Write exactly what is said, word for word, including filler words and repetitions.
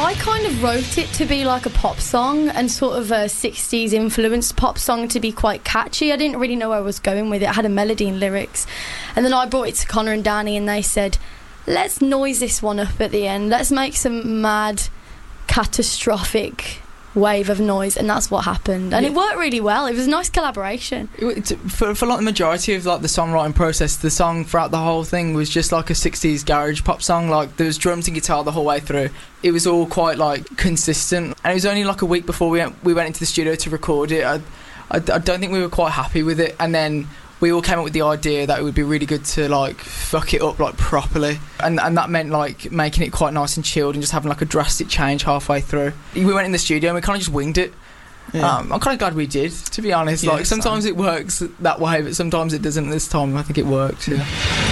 I kind of wrote it to be like a pop song and sort of a sixties influenced pop song to be quite catchy. I didn't really know where I was going with it. I had a melody and lyrics. And then I brought it to Connor and Danny and they said, let's noise this one up at the end. Let's make some mad, catastrophic wave of noise, and that's what happened, and yeah. It worked really well. It was a nice collaboration. It, for, for like the majority of like the songwriting process, the song throughout the whole thing was just like a sixties garage pop song. Like there was drums and guitar the whole way through. It was all quite like consistent, and it was only like a week before we went, we went into the studio to record it. I, I, I don't think we were quite happy with it, and then we all came up with the idea that it would be really good to like fuck it up like properly, and and that meant like making it quite nice and chilled and just having like a drastic change halfway through. We went in the studio and we kind of just winged it. Yeah. Um, I'm kind of glad we did, to be honest. Yeah, like sometimes same. It works that way, but sometimes it doesn't. This time I think it worked. Yeah.